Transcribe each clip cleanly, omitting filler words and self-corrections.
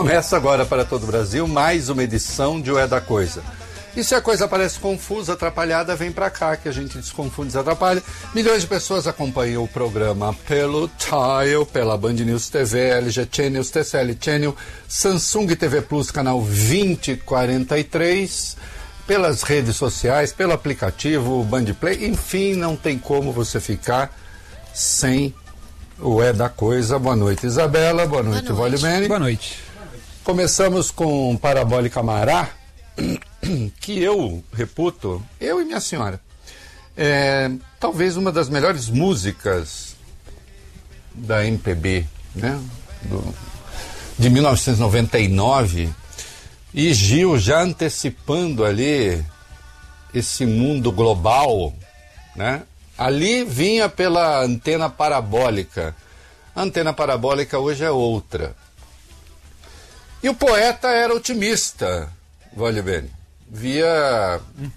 Começa agora para todo o Brasil mais uma edição de O É da Coisa. E se a coisa parece confusa, atrapalhada, vem pra cá que a gente desconfunde e desatrapalha. Milhões de pessoas acompanham o programa pelo Tile, pela Band News TV, LG Channels, TCL Channel, Samsung TV Plus, canal 2043, pelas redes sociais, pelo aplicativo Band Play. Enfim, não tem como você ficar sem o É da Coisa. Boa noite, Isabela. Boa noite, Volimene. Boa noite. Começamos com Parabólica Mará, que eu reputo, eu e minha senhora, talvez uma das melhores músicas da MPB, né? De 1999, e Gil já antecipando ali esse mundo global, né? Ali vinha pela antena parabólica. A antena parabólica hoje é outra. E o poeta era otimista, Volimene. Via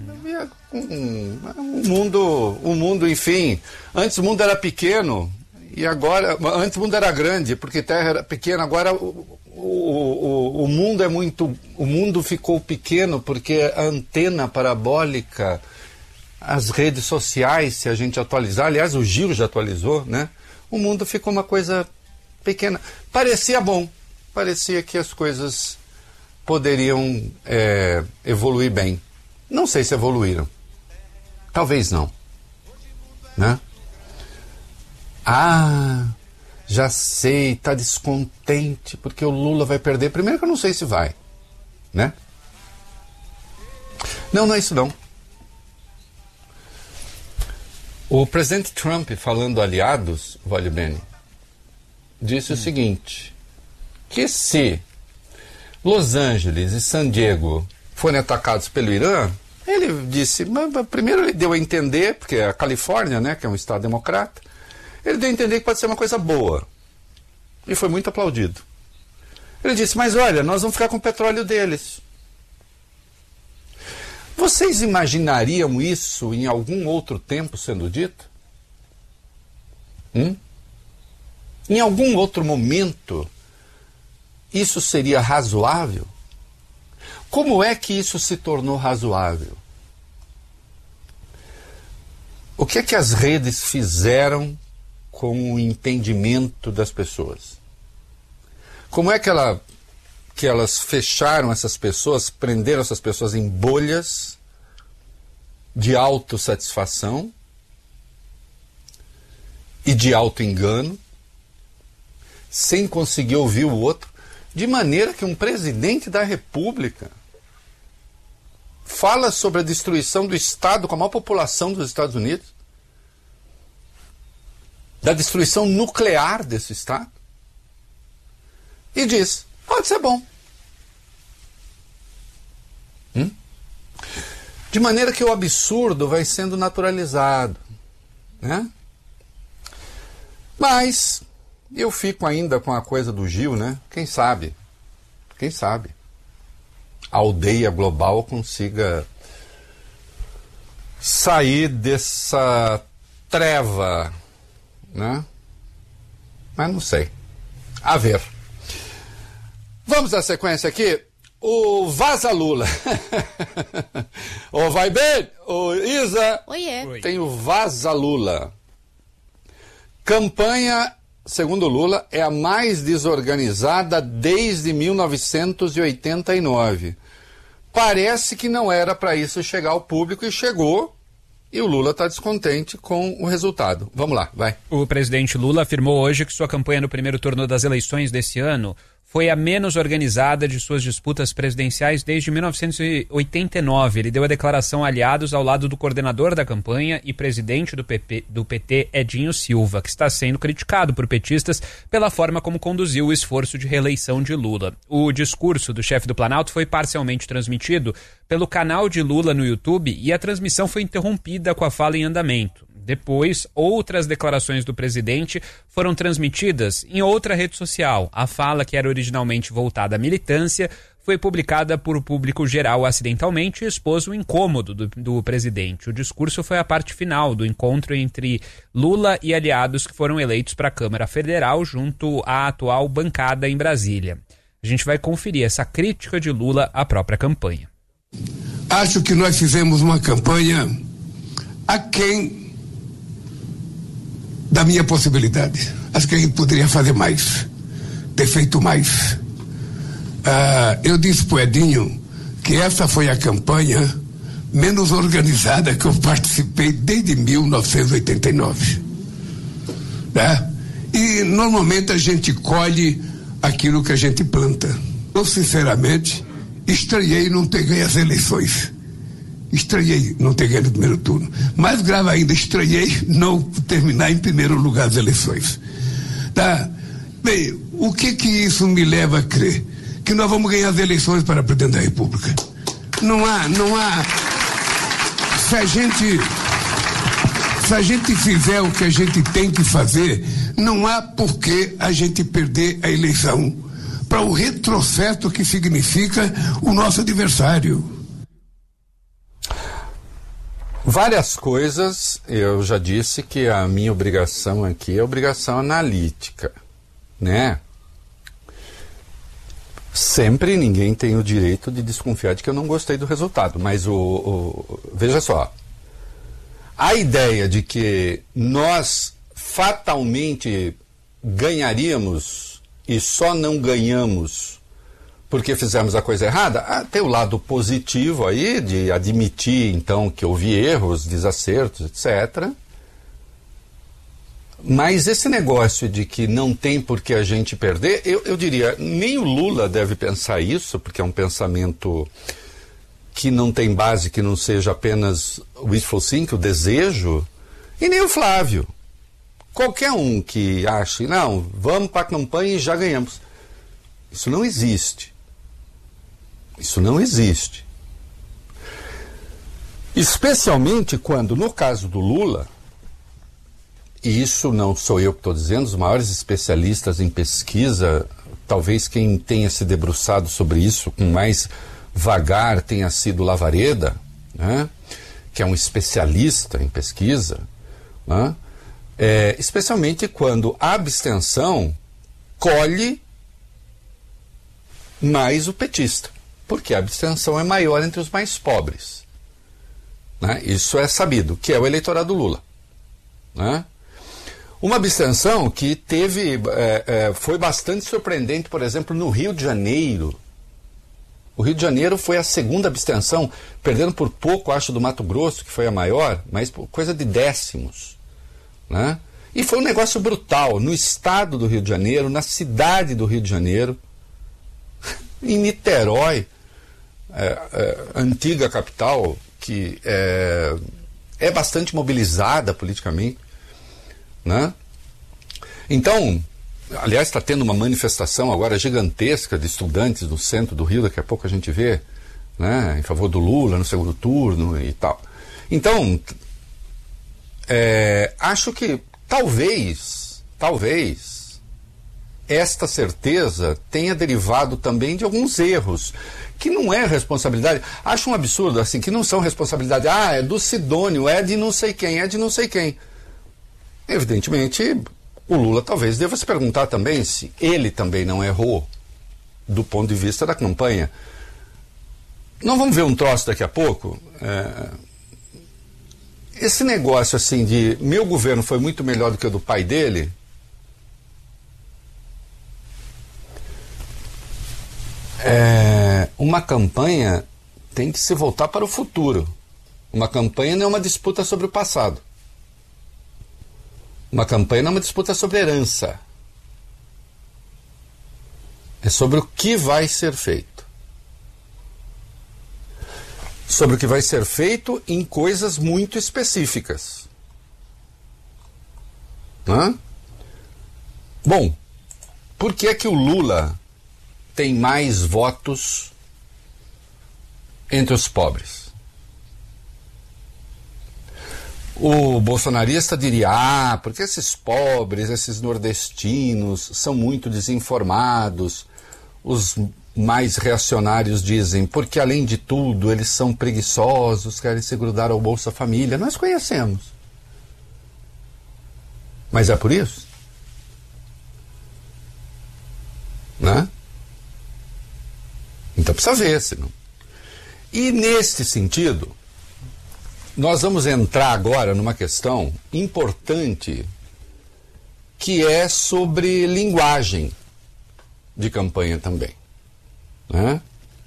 o mundo, enfim. Antes o mundo era pequeno e agora, antes o mundo era grande, porque terra era pequena. Agora o mundo é muito, o mundo ficou pequeno porque a antena parabólica, as redes sociais, se a gente atualizar, aliás, o Gil já atualizou, né? O mundo ficou uma coisa pequena. Parecia bom, parecia que as coisas poderiam evoluir bem. Não sei se evoluíram. Talvez não. Né? Ah, já sei, está descontente porque o Lula vai perder. Primeiro que eu não sei se vai. Né? Não é isso não. O presidente Trump, falando aliados, Volimene, disse o seguinte, que se Los Angeles e San Diego forem atacados pelo Irã, ele disse, primeiro ele deu a entender, porque a Califórnia, né, que é um estado democrata, ele deu a entender que pode ser uma coisa boa. E foi muito aplaudido. Ele disse, mas olha, nós vamos ficar com o petróleo deles. Vocês imaginariam isso em algum outro tempo sendo dito? Em algum outro momento isso seria razoável? Como é que isso se tornou razoável? O que é que as redes fizeram com o entendimento das pessoas? Como é que elas fecharam essas pessoas, prenderam essas pessoas em bolhas de autossatisfação e de autoengano, sem conseguir ouvir o outro, de maneira que um presidente da República fala sobre a destruição do Estado com a maior população dos Estados Unidos, da destruição nuclear desse Estado, e diz, pode ser bom. De maneira que o absurdo vai sendo naturalizado, né? Mas eu fico ainda com a coisa do Gil, né? Quem sabe a aldeia global consiga sair dessa treva, né? Mas não sei. A ver. Vamos à sequência aqui. O Vaza Lula. Vai bem? Isa. Oiê. Tem o Vaza Lula. Campanha, segundo Lula, é a mais desorganizada desde 1989. Parece que não era para isso chegar ao público e chegou. E o Lula está descontente com o resultado. Vamos lá, vai. O presidente Lula afirmou hoje que sua campanha no primeiro turno das eleições desse ano foi a menos organizada de suas disputas presidenciais desde 1989. Ele deu a declaração a aliados ao lado do coordenador da campanha e presidente do PT, Edinho Silva, que está sendo criticado por petistas pela forma como conduziu o esforço de reeleição de Lula. O discurso do chefe do Planalto foi parcialmente transmitido pelo canal de Lula no YouTube e a transmissão foi interrompida com a fala em andamento. Depois, outras declarações do presidente foram transmitidas em outra rede social. A fala, que era originalmente voltada à militância, foi publicada por público geral acidentalmente e expôs o incômodo do presidente. O discurso foi a parte final do encontro entre Lula e aliados que foram eleitos para a Câmara Federal junto à atual bancada em Brasília. A gente vai conferir essa crítica de Lula à própria campanha. Acho que nós fizemos uma campanha aquém da minha possibilidade. Acho que a gente poderia fazer mais, ter feito mais. Eu disse pro Edinho que essa foi a campanha menos organizada que eu participei desde 1989. Né? E normalmente a gente colhe aquilo que a gente planta. Eu, sinceramente, estranhei não ter ganho as eleições. Estranhei não ter ganho no primeiro turno. Mais grave ainda, estranhei não terminar em primeiro lugar as eleições. Tá? Bem, o que isso me leva a crer? Que nós vamos ganhar as eleições para presidente da República. Não há. Se a gente fizer o que a gente tem que fazer, não há por que a gente perder a eleição para o retrocesso que significa o nosso adversário. Várias coisas, eu já disse que a minha obrigação aqui é obrigação analítica, né? Sempre ninguém tem o direito de desconfiar de que eu não gostei do resultado, mas veja só, a ideia de que nós fatalmente ganharíamos e só não ganhamos porque fizemos a coisa errada, tem o lado positivo aí de admitir então que houve erros, desacertos, etc. Mas esse negócio de que não tem por que a gente perder, eu diria, nem o Lula deve pensar isso, porque é um pensamento que não tem base, que não seja apenas o wishful thinking, o desejo, e nem o Flávio. Qualquer um que ache, não, vamos para a campanha e já ganhamos. Isso não existe. Isso não existe. Especialmente quando, no caso do Lula, e isso não sou eu que estou dizendo, os maiores especialistas em pesquisa, talvez quem tenha se debruçado sobre isso com mais vagar tenha sido Lavareda, né? Que é um especialista em pesquisa, né? Especialmente quando a abstenção colhe mais o petista, porque a abstenção é maior entre os mais pobres, né? Isso é sabido, que é o eleitorado Lula, né? Uma abstenção que foi bastante surpreendente, por exemplo, no Rio de Janeiro. O Rio de Janeiro foi a segunda abstenção, perdendo por pouco, acho, do Mato Grosso, que foi a maior, mas por coisa de décimos, né? E foi um negócio brutal, no estado do Rio de Janeiro, na cidade do Rio de Janeiro, em Niterói, antiga capital, que é bastante mobilizada politicamente, né? Então, aliás, está tendo uma manifestação agora gigantesca de estudantes do centro do Rio, daqui a pouco a gente vê, né, em favor do Lula no segundo turno e tal. Então, acho que talvez esta certeza tenha derivado também de alguns erros, que não é responsabilidade. Acho um absurdo, assim, que não são responsabilidade. É do Sidônio, é de não sei quem, é de não sei quem. Evidentemente, o Lula talvez deva se perguntar também se ele também não errou do ponto de vista da campanha. Nós vamos ver um troço daqui a pouco. Esse negócio assim de meu governo foi muito melhor do que o do pai dele. Uma campanha tem que se voltar para o futuro. Uma campanha não é uma disputa sobre o passado. Uma campanha não é uma disputa sobre herança. É sobre o que vai ser feito. Sobre o que vai ser feito em coisas muito específicas. Bom, por que é que o Lula tem mais votos entre os pobres? O bolsonarista diria, porque esses pobres, esses nordestinos são muito desinformados. Os mais reacionários dizem, porque além de tudo eles são preguiçosos, querem se grudar ao Bolsa Família. Nós conhecemos. Mas é por isso? Né? precisa ver, senão. E nesse sentido, nós vamos entrar agora numa questão importante que é sobre linguagem de campanha também, né?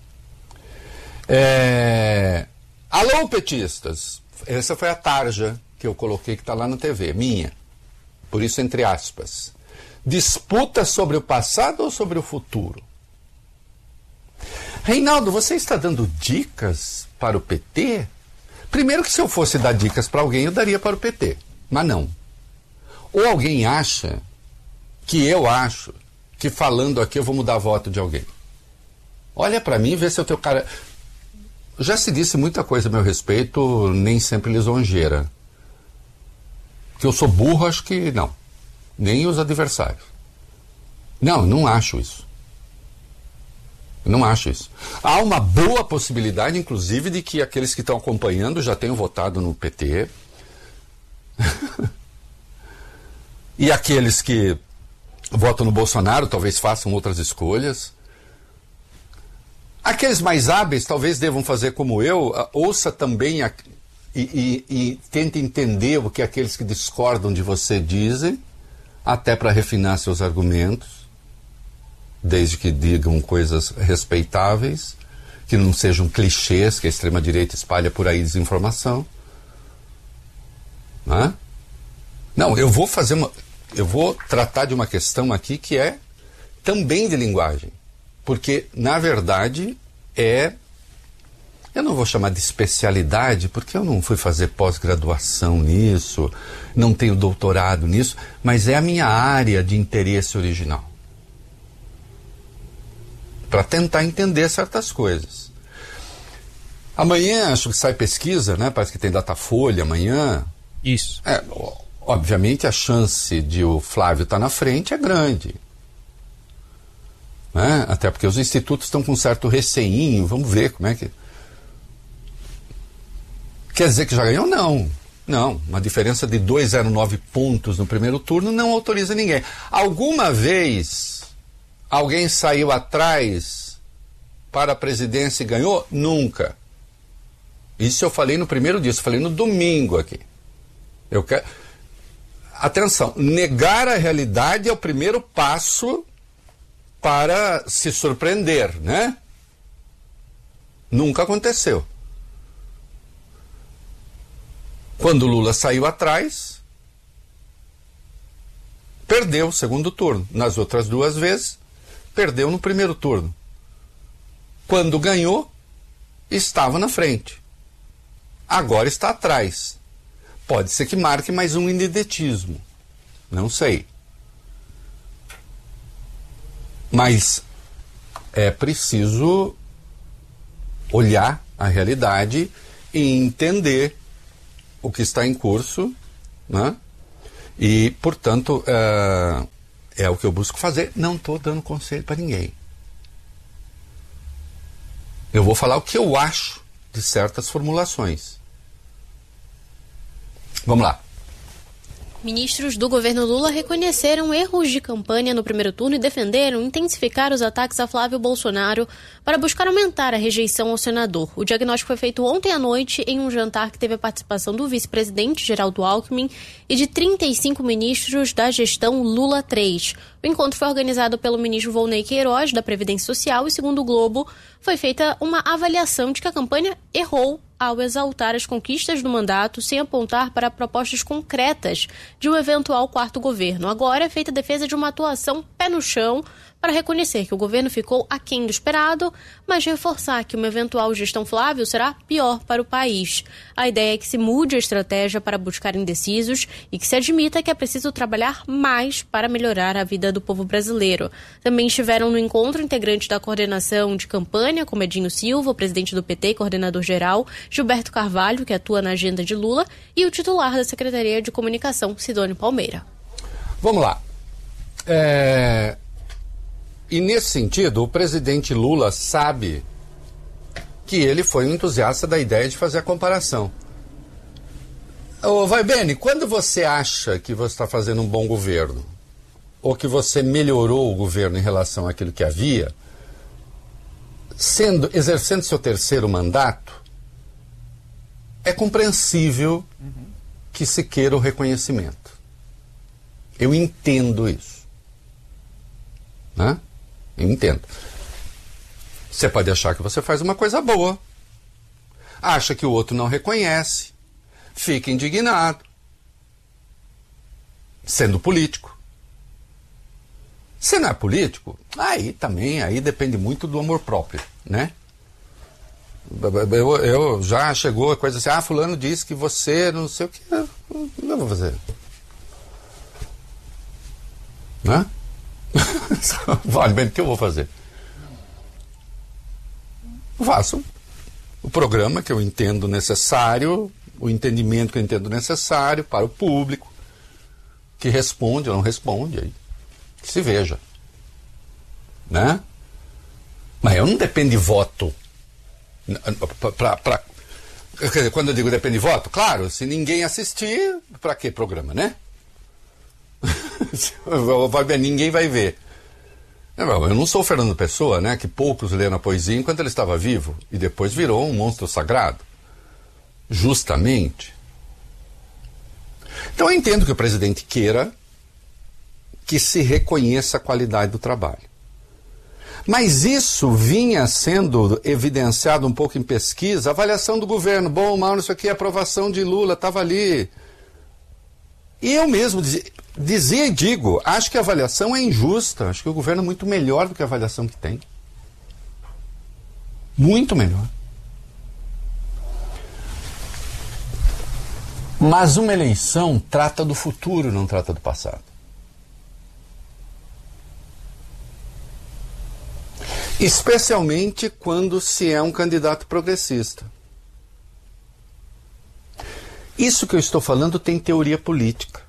Alô, petistas! Essa foi a tarja que eu coloquei, que está lá na TV, minha. Por isso, entre aspas. Disputa sobre o passado ou sobre o futuro? Reinaldo, você está dando dicas para o PT? Primeiro que se eu fosse dar dicas para alguém, eu daria para o PT. Mas não. Ou alguém acha que eu acho que falando aqui eu vou mudar voto de alguém. Olha para mim e vê se eu tenho cara... Já se disse muita coisa a meu respeito, nem sempre lisonjeira. Que eu sou burro, acho que não. Nem os adversários. Não acho isso. Não acho isso. Há uma boa possibilidade, inclusive, de que aqueles que estão acompanhando já tenham votado no PT. E aqueles que votam no Bolsonaro talvez façam outras escolhas. Aqueles mais hábeis talvez devam fazer como eu, ouça também e tente entender o que aqueles que discordam de você dizem, até para refinar seus argumentos, desde que digam coisas respeitáveis, que não sejam clichês que a extrema-direita espalha por aí desinformação. Não, eu vou tratar de uma questão aqui que é também de linguagem. Porque, na verdade, eu não vou chamar de especialidade, porque eu não fui fazer pós-graduação nisso, não tenho doutorado nisso, mas é a minha área de interesse original. Para tentar entender certas coisas. Amanhã, acho que sai pesquisa, né? Parece que tem Datafolha amanhã. Isso. Obviamente, a chance de o Flávio estar na frente é grande. Né? Até porque os institutos estão com um certo receinho, vamos ver como é que... Quer dizer que já ganhou? Não, uma diferença de 2,09 pontos no primeiro turno não autoriza ninguém. Alguma vez alguém saiu atrás para a presidência e ganhou? Nunca. Isso eu falei no primeiro dia, eu falei no domingo aqui. Atenção, negar a realidade é o primeiro passo para se surpreender, né? Nunca aconteceu. Quando Lula saiu atrás, perdeu o segundo turno. Nas outras duas vezes, perdeu no primeiro turno. Quando ganhou, estava na frente. Agora está atrás. Pode ser que marque mais um ineditismo. Não sei. Mas é preciso olhar a realidade e entender o que está em curso, né? E, portanto, é o que eu busco fazer. Não estou dando conselho para ninguém. Eu vou falar o que eu acho de certas formulações. Vamos lá. Ministros do governo Lula reconheceram erros de campanha no primeiro turno e defenderam intensificar os ataques a Flávio Bolsonaro para buscar aumentar a rejeição ao senador. O diagnóstico foi feito ontem à noite em um jantar que teve a participação do vice-presidente Geraldo Alckmin e de 35 ministros da gestão Lula III. O encontro foi organizado pelo ministro Volney Queiroz, da Previdência Social, e, segundo o Globo, foi feita uma avaliação de que a campanha errou ao exaltar as conquistas do mandato sem apontar para propostas concretas de um eventual quarto governo. Agora é feita a defesa de uma atuação pé no chão para reconhecer que o governo ficou aquém do esperado, mas reforçar que uma eventual gestão Flávio será pior para o país. A ideia é que se mude a estratégia para buscar indecisos e que se admita que é preciso trabalhar mais para melhorar a vida do povo brasileiro. Também estiveram no encontro integrantes da coordenação de campanha, como Edinho Silva, o presidente do PT e coordenador geral, Gilberto Carvalho, que atua na agenda de Lula, e o titular da Secretaria de Comunicação, Sidônio Palmeira. Vamos lá. E nesse sentido, o presidente Lula sabe que ele foi um entusiasta da ideia de fazer a comparação. Vai, Beni, quando você acha que você está fazendo um bom governo, ou que você melhorou o governo em relação àquilo que havia, exercendo seu terceiro mandato, é compreensível que se queira o reconhecimento. Eu entendo isso. Né? Eu entendo. Você pode achar que você faz uma coisa boa, acha que o outro não reconhece, fica indignado, sendo político. Se não é político, aí depende muito do amor próprio, né? Eu já chegou a coisa assim, fulano disse que você não sei o que, eu vou fazer. Né? Vale bem, o que eu vou fazer? Faço o programa que eu entendo necessário, o entendimento que eu entendo necessário para o público, que responde ou não responde, aí que se veja. Né? Mas eu não dependo de voto. Quando eu digo depende de voto, claro, se ninguém assistir, para que programa, né? Ninguém vai ver. Eu não sou o Fernando Pessoa, né, que poucos leram a poesia enquanto ele estava vivo e depois virou um monstro sagrado. Justamente. Então eu entendo que o presidente queira que se reconheça a qualidade do trabalho. Mas isso vinha sendo evidenciado um pouco em pesquisa, avaliação do governo, bom, mal, isso aqui, aprovação de Lula, estava ali. E eu mesmo dizia e digo, acho que a avaliação é injusta, acho que o governo é muito melhor do que a avaliação que tem. Muito melhor. Mas uma eleição trata do futuro, não trata do passado. Especialmente quando se é um candidato progressista. Isso que eu estou falando tem teoria política.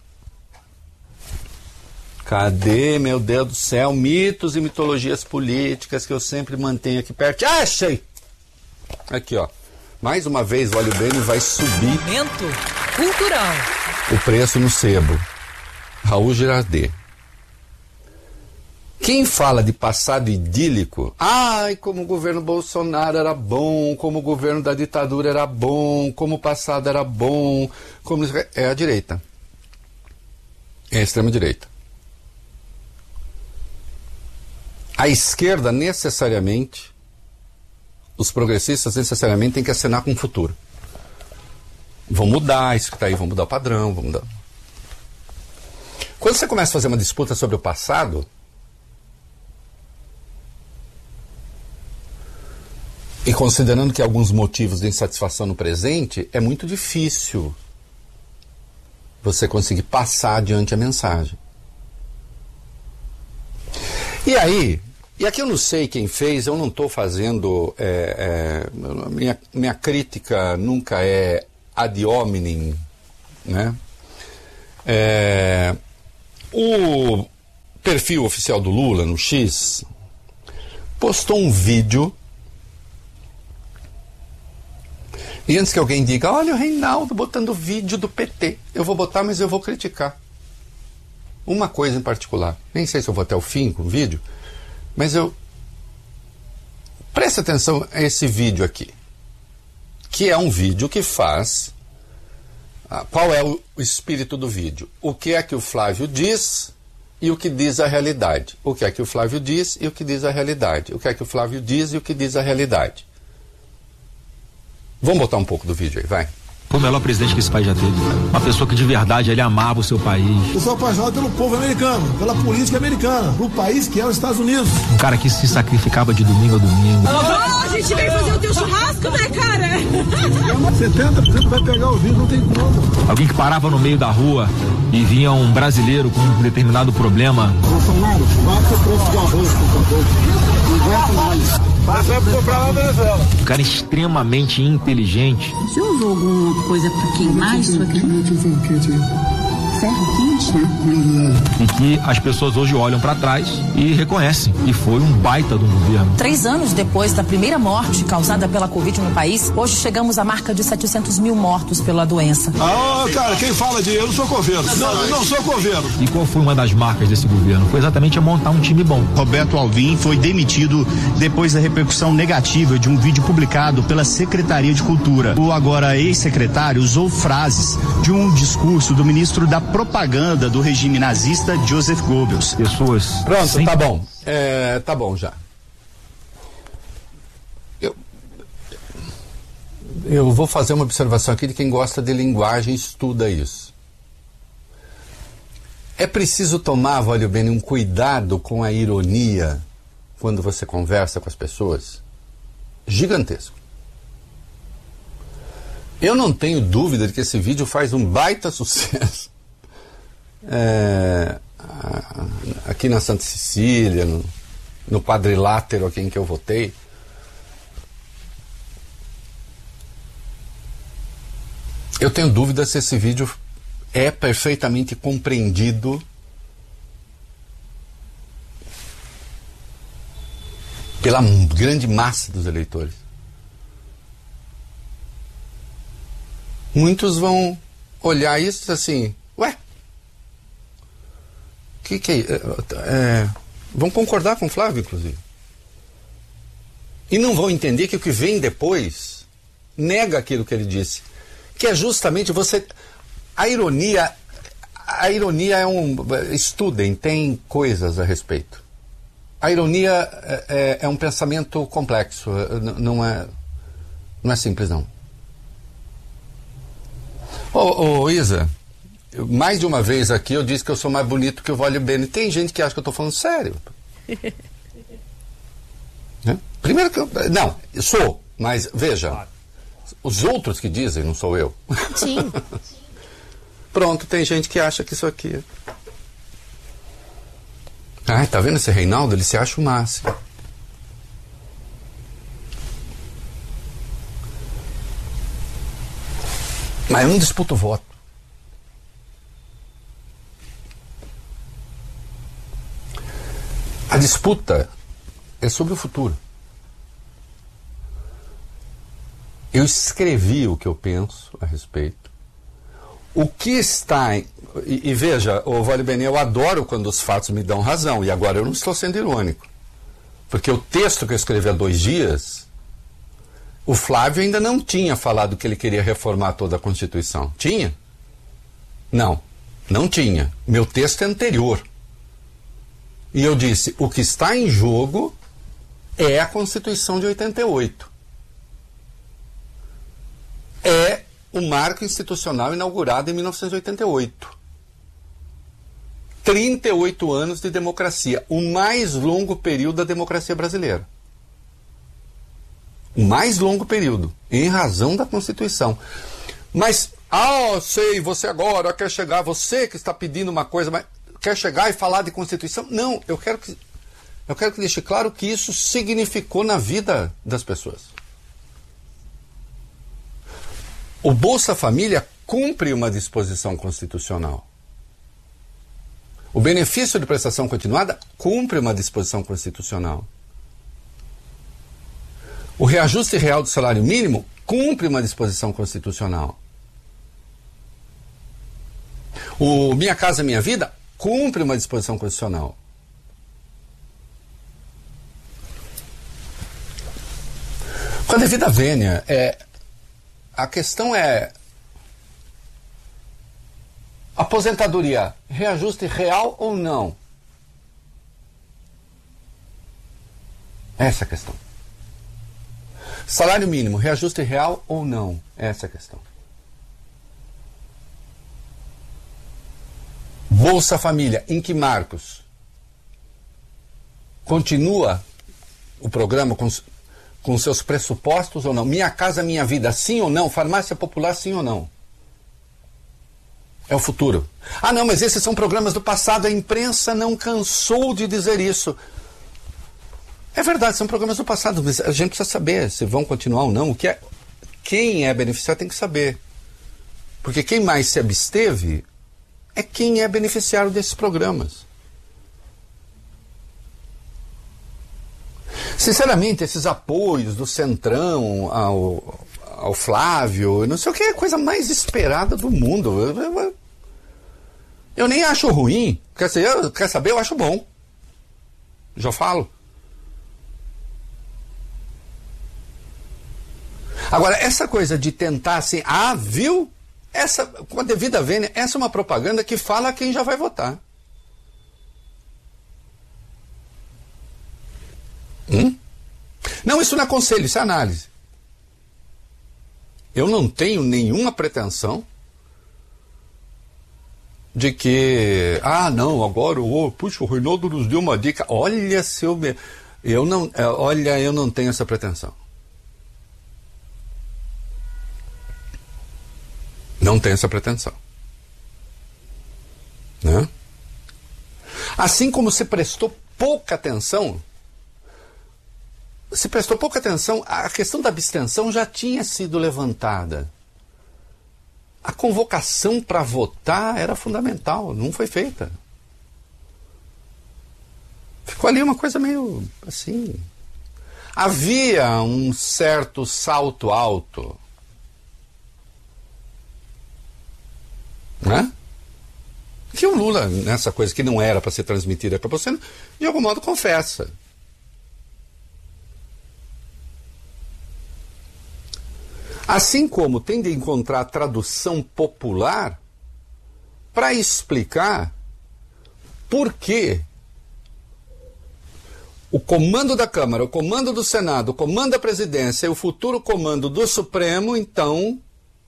Cadê, meu Deus do céu, mitos e mitologias políticas que eu sempre mantenho aqui perto? Ah, achei! Aqui, ó. Mais uma vez o óleo Bene vai subir. Momento cultural. O preço no sebo. Raul Girardet. Quem fala de passado idílico, ai, como o governo Bolsonaro era bom, como o governo da ditadura era bom, como o passado era bom, como é a direita. É a extrema-direita. A esquerda necessariamente, os progressistas necessariamente têm que acenar com o futuro. Vão mudar isso que está aí, vão mudar o padrão, vão mudar. Quando você começa a fazer uma disputa sobre o passado, e considerando que há alguns motivos de insatisfação no presente, é muito difícil você conseguir passar adiante a mensagem. E aí, e aqui eu não sei quem fez, eu não estou fazendo, minha crítica nunca é ad hominem, né? O perfil oficial do Lula no X postou um vídeo. E antes que alguém diga, olha o Reinaldo botando vídeo do PT, eu vou botar, mas eu vou criticar. Uma coisa em particular, nem sei se eu vou até o fim com o vídeo, mas preste atenção a esse vídeo aqui, que é um vídeo que faz, qual é o espírito do vídeo? O que é que o Flávio diz e o que diz a realidade? O que é que o Flávio diz e o que diz a realidade? O que é que o Flávio diz e o que diz a realidade? Vamos botar um pouco do vídeo aí, vai. Foi o melhor presidente que esse país já teve. Uma pessoa que de verdade ele amava o seu país. Eu sou apaixonado pelo povo americano, pela política americana, pro país que é os Estados Unidos. Um cara que se sacrificava de domingo a domingo. A gente veio fazer o teu churrasco, né, cara? 70% vai pegar o vídeo, não tem como. Alguém que parava no meio da rua e vinha um brasileiro com um determinado problema. Bolsonaro, bate o preço do arroz, por favor. Inventa mais. Passa pra comprar na Venezuela. Um cara extremamente inteligente. Você usou alguma coisa pra queimar isso aqui? ferro quente, né? E que as pessoas hoje olham para trás e reconhecem que foi um baita do governo. 3 anos depois da primeira morte causada pela Covid no país, hoje chegamos à marca de 700 mil mortos pela doença. Cara, quem fala de eu não sou coveiro. Não sou coveiro. E qual foi uma das marcas desse governo? Foi exatamente a montar um time bom. Roberto Alvim foi demitido depois da repercussão negativa de um vídeo publicado pela Secretaria de Cultura. O agora ex-secretário usou frases de um discurso do ministro da propaganda do regime nazista, Joseph Goebbels. Pessoas... Pronto, tá bom. Tá bom já. Eu vou fazer uma observação aqui de quem gosta de linguagem e estuda isso. É preciso tomar, Valio Bene, um cuidado com a ironia quando você conversa com as pessoas. Gigantesco. Eu não tenho dúvida de que esse vídeo faz um baita sucesso. Aqui na Santa Cecília, no quadrilátero aqui em que eu votei. Eu tenho dúvida se esse vídeo é perfeitamente compreendido pela grande massa dos eleitores. Muitos vão olhar isso assim, ué, que é? Vão concordar com o Flávio, inclusive. E não vão entender que o que vem depois nega aquilo que ele disse. Que é justamente você... A ironia é estudem, tem coisas a respeito. A ironia é um pensamento complexo, não é simples, não. Isa, mais de uma vez aqui eu disse que eu sou mais bonito que o Valio Bene. Tem gente que acha que eu estou falando sério. Primeiro que eu... Não, eu sou, mas veja, os outros que dizem, não sou eu. Sim. Pronto, tem gente que acha que isso aqui... Ai, tá vendo esse Reinaldo? Ele se acha o máximo. Mas eu não disputo voto. A disputa é sobre o futuro. Eu escrevi o que eu penso a respeito. O que está... E veja, Valio Bene, eu adoro quando os fatos me dão razão. E agora eu não estou sendo irônico. Porque o texto que eu escrevi há 2 dias... O Flávio ainda não tinha falado que ele queria reformar toda a Constituição. Tinha? Não tinha. Meu texto é anterior. E eu disse, o que está em jogo é a Constituição de 88. É o marco institucional inaugurado em 1988. 38 anos de democracia. O mais longo período da democracia brasileira. O mais longo período, em razão da Constituição. Mas, sei, você agora quer chegar, você que está pedindo uma coisa, mas quer chegar e falar de Constituição? Não, eu quero que deixe claro que isso significou na vida das pessoas. O Bolsa Família cumpre uma disposição constitucional. O benefício de prestação continuada cumpre uma disposição constitucional. O reajuste real do salário mínimo cumpre uma disposição constitucional. O Minha Casa Minha Vida cumpre uma disposição constitucional. Com a devida vênia, a questão é aposentadoria, reajuste real ou não? Essa é a questão. Salário mínimo, reajuste real ou não? Essa é a questão. Bolsa Família, em que marcos? Continua o programa com seus pressupostos ou não? Minha Casa Minha Vida, sim ou não? Farmácia Popular, sim ou não? É o futuro. Não, mas esses são programas do passado, a imprensa não cansou de dizer isso. É verdade, são programas do passado, mas a gente precisa saber se vão continuar ou não. Quem é beneficiado tem que saber. Porque quem mais se absteve é quem é beneficiário desses programas. Sinceramente, esses apoios do Centrão ao Flávio, não sei o que, é a coisa mais esperada do mundo. Eu nem acho ruim. Quer saber? Eu acho bom. Já falo. Agora, essa coisa de tentar assim, viu? Essa, com a devida vênia, essa é uma propaganda que fala a quem já vai votar. Não, isso não é conselho, isso é análise. Eu não tenho nenhuma pretensão de que, não, agora, puxa, o Reinaldo nos deu uma dica. Olha, eu não tenho essa pretensão. Não tenho essa pretensão. Né? Assim como se prestou pouca atenção, a questão da abstenção já tinha sido levantada. A convocação para votar era fundamental, não foi feita. Ficou ali uma coisa meio assim. Havia um certo salto alto. Né? Que o Lula, nessa coisa que não era para ser transmitida para você, de algum modo confessa. Assim como tem de encontrar tradução popular para explicar por que o comando da Câmara, o comando do Senado, o comando da Presidência e o futuro comando do Supremo, então,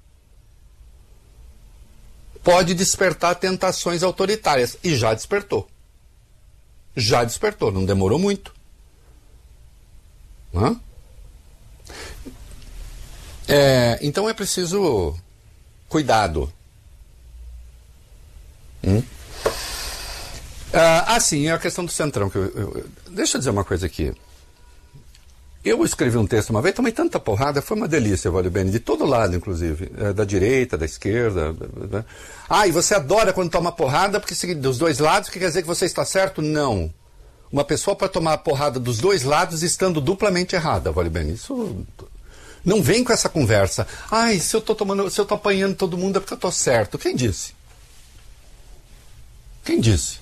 pode despertar tentações autoritárias. E já despertou. Já despertou, não demorou muito. Hã? Então é preciso cuidado. Sim, é a questão do Centrão. Deixa eu dizer uma coisa aqui. Eu escrevi um texto uma vez, tomei tanta porrada, foi uma delícia, Vale Bene, de todo lado, inclusive. Da direita, da esquerda. E você adora quando toma porrada, porque dos dois lados, que quer dizer que você está certo? Não. Uma pessoa pode tomar a porrada dos dois lados estando duplamente errada, Vale Bene. Isso... Não vem com essa conversa. Se eu tô apanhando todo mundo é porque eu tô certo. Quem disse? Quem disse?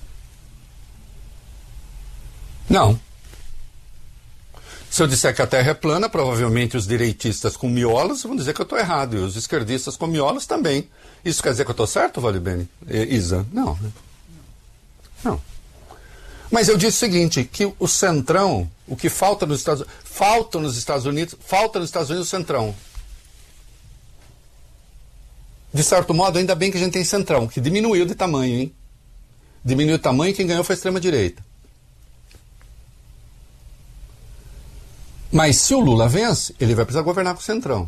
Não. Se eu disser que a Terra é plana, provavelmente os direitistas com miolos vão dizer que eu estou errado. E os esquerdistas com miolos também. Isso quer dizer que eu estou certo, Vale Bene? Isa? Não. Não. Mas eu disse o seguinte, que o Centrão, o que falta nos Estados Unidos, o Centrão. De certo modo, ainda bem que a gente tem Centrão, que diminuiu de tamanho, hein? Diminuiu de tamanho e quem ganhou foi a extrema-direita. Mas se o Lula vence, ele vai precisar governar com o Centrão.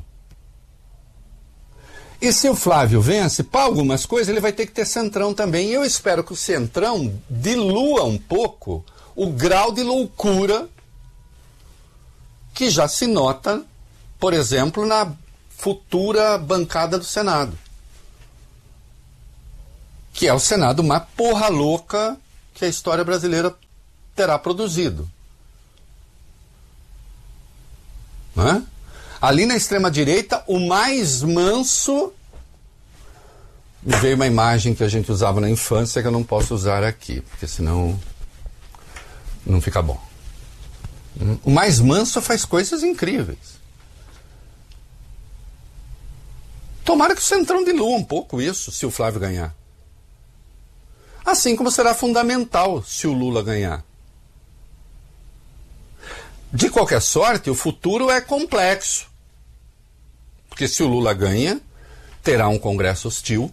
E se o Flávio vence, para algumas coisas ele vai ter que ter Centrão também. E eu espero que o Centrão dilua um pouco o grau de loucura que já se nota, por exemplo, na futura bancada do Senado. Que é o Senado mais porra louca que a história brasileira terá produzido. Né? Ali na extrema-direita, o mais manso... Me veio uma imagem que a gente usava na infância que eu não posso usar aqui, porque senão não fica bom. O mais manso faz coisas incríveis. Tomara que o Centrão dilua um pouco isso, se o Flávio ganhar. Assim como será fundamental se o Lula ganhar. De qualquer sorte, o futuro é complexo. Porque se o Lula ganha, terá um Congresso hostil.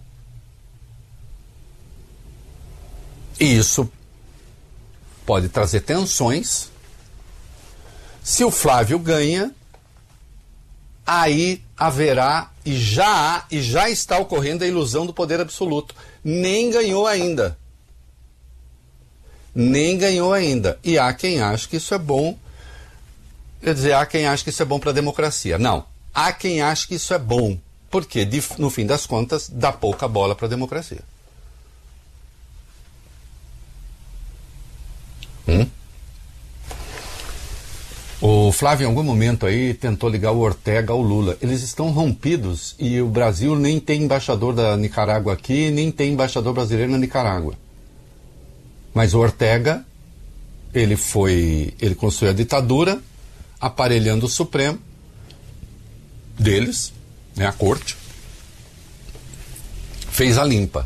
E isso pode trazer tensões. Se o Flávio ganha, aí haverá, e já está ocorrendo a ilusão do poder absoluto. Nem ganhou ainda. Nem ganhou ainda. E há quem ache que isso é bom. Quer dizer, há quem ache que isso é bom para a democracia. Não. Há quem ache que isso é bom. Porque, no fim das contas, dá pouca bola para a democracia. O Flávio, em algum momento aí, tentou ligar o Ortega ao Lula. Eles estão rompidos e o Brasil nem tem embaixador da Nicarágua aqui, nem tem embaixador brasileiro na Nicarágua. Mas o Ortega, ele construiu a ditadura, aparelhando o Supremo deles, né, a corte, fez a limpa.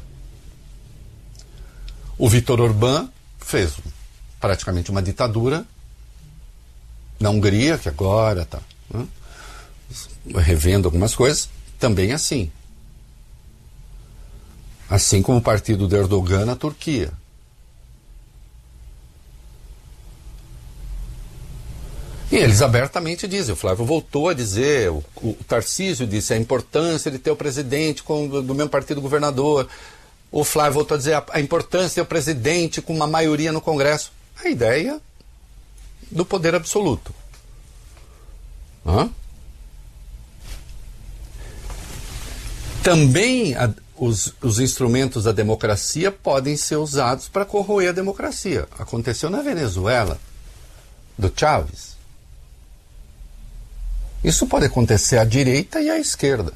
O Viktor Orbán fez praticamente uma ditadura na Hungria, que agora está revendo algumas coisas, também assim. Assim como o partido do Erdogan na Turquia. E eles abertamente dizem, o Flávio voltou a dizer, o Tarcísio disse a importância de ter o presidente do mesmo partido governador. O Flávio voltou a dizer a importância de ter o presidente com uma maioria no Congresso. A ideia do poder absoluto. Também os instrumentos da democracia podem ser usados para corroer a democracia. Aconteceu na Venezuela, do Chávez. Isso pode acontecer à direita e à esquerda.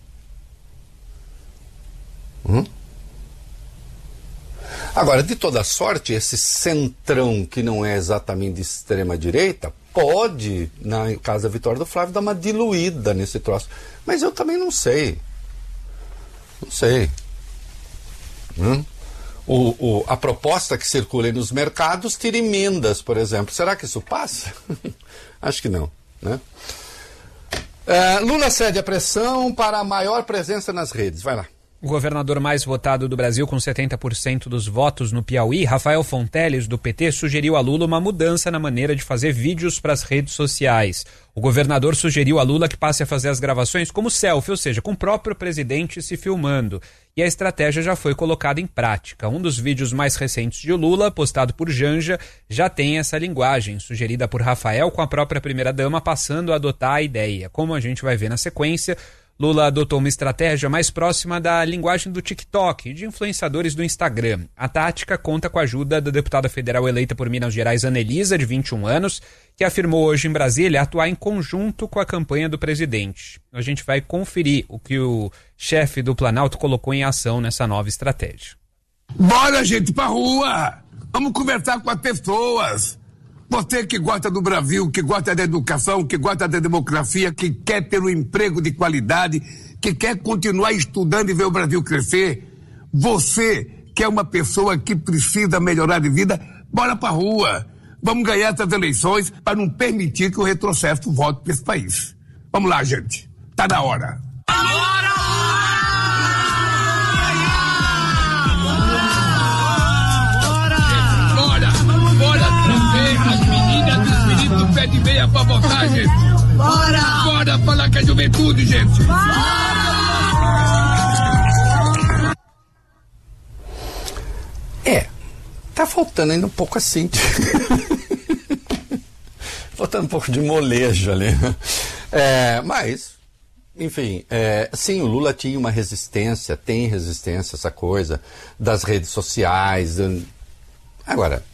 Agora, de toda sorte, esse centrão que não é exatamente de extrema-direita pode, na casa da vitória do Flávio, dar uma diluída nesse troço. Mas eu também não sei. Não sei. A proposta que circula aí nos mercados tira emendas, por exemplo. Será que isso passa? Acho que não, né? Lula cede a pressão para a maior presença nas redes. Vai lá. O governador mais votado do Brasil, com 70% dos votos no Piauí, Rafael Fonteles, do PT, sugeriu a Lula uma mudança na maneira de fazer vídeos para as redes sociais. O governador sugeriu a Lula que passe a fazer as gravações como selfie, ou seja, com o próprio presidente se filmando. E a estratégia já foi colocada em prática. Um dos vídeos mais recentes de Lula, postado por Janja, já tem essa linguagem, sugerida por Rafael, com a própria primeira-dama passando a adotar a ideia. Como a gente vai ver na sequência, Lula adotou uma estratégia mais próxima da linguagem do TikTok e de influenciadores do Instagram. A tática conta com a ajuda da deputada federal eleita por Minas Gerais, Anelisa, de 21 anos, que afirmou hoje em Brasília atuar em conjunto com a campanha do presidente. A gente vai conferir o que o chefe do Planalto colocou em ação nessa nova estratégia. Bora, gente, pra rua! Vamos conversar com as pessoas! Você que gosta do Brasil, que gosta da educação, que gosta da democracia, que quer ter um emprego de qualidade, que quer continuar estudando e ver o Brasil crescer, você que é uma pessoa que precisa melhorar de vida, bora pra rua. Vamos ganhar essas eleições para não permitir que o retrocesso volte para esse país. Vamos lá, gente. Tá na hora. As meninas dos meninos do pé de meia pra votar, gente. Bora! Bora falar com a juventude, gente. Tá faltando ainda um pouco assim. Faltando um pouco de molejo ali. Mas, enfim, sim, o Lula tinha uma resistência, tem resistência, essa coisa das redes sociais. Agora,